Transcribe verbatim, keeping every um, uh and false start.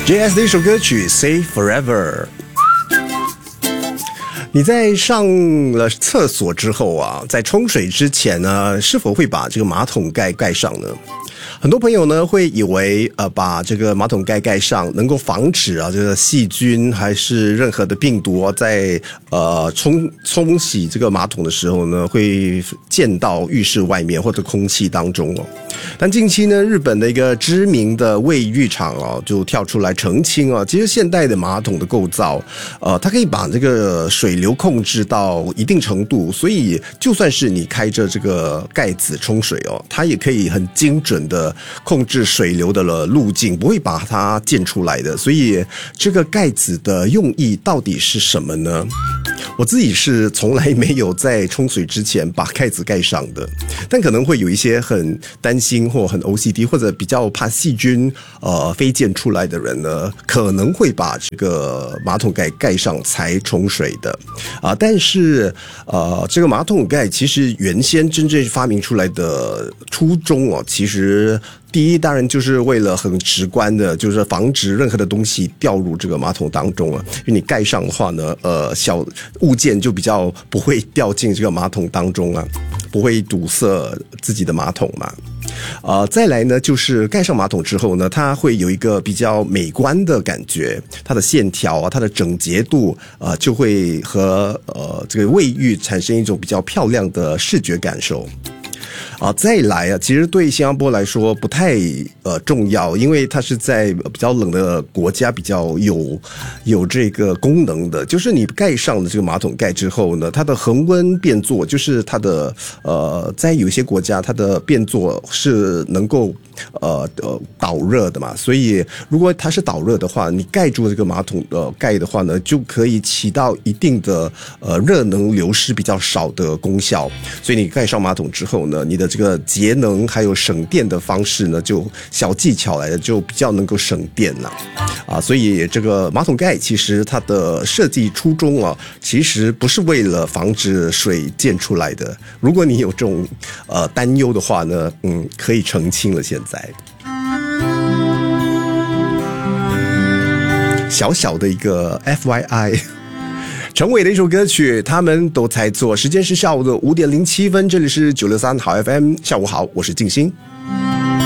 J S 的一首歌曲 Say Forever。你在上了厕所之后啊，在冲水之前呢，是否会把这个马桶盖盖上呢？很多朋友呢会以为呃把这个马桶盖盖上能够防止啊这个细菌还是任何的病毒啊在呃冲冲洗这个马桶的时候呢会溅到浴室外面或者空气当中哦。但近期呢，日本的一个知名的卫浴厂哦就跳出来澄清啊，其实现代的马桶的构造，呃，它可以把这个水流控制到一定程度，所以就算是你开着这个盖子冲水哦，它也可以很精准的控制水流的路径，不会把它溅出来的。所以这个盖子的用意到底是什么呢？我自己是从来没有在冲水之前把盖子盖上的，但可能会有一些很担心或很 O C D 或者比较怕细菌呃飞溅出来的人呢，可能会把这个马桶盖盖上才冲水的啊、呃。但是呃，这个马桶盖其实原先真正发明出来的初衷哦，其实第一当然就是为了很直观的，就是防止任何的东西掉入这个马桶当中啊。因为你盖上的话呢，呃，小物件就比较不会掉进这个马桶当中啊，不会堵塞自己的马桶嘛。呃，再来呢，就是盖上马桶之后呢，它会有一个比较美观的感觉，它的线条啊，它的整洁度，呃，就会和呃这个卫浴产生一种比较漂亮的视觉感受。啊，再来啊，其实对新加坡来说不太呃重要，因为它是在比较冷的国家，比较有有这个功能的，就是你盖上了这个马桶盖之后呢，它的恒温变作，就是它的呃，在有些国家它的变作是能够呃呃导热的嘛，所以如果它是导热的话，你盖住这个马桶呃盖的话呢，就可以起到一定的呃热能流失比较少的功效，所以你盖上马桶之后呢，你的这个节能还有省电的方式呢，就小技巧来的，就比较能够省电了啊。所以这个马桶盖其实它的设计初衷啊，其实不是为了防止水溅出来的。如果你有这种呃担忧的话呢，嗯，可以澄清了。现在小小的一个 F Y I。陈伟的一首歌曲，他们都在做。时间是下午的五点零七分，这里是九六三好 F M， 下午好，我是静心。